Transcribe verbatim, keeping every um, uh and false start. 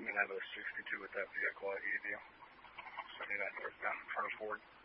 coming out of the sixty-two with that vehicle at Evie. seventy-nine northbound in front of Ford.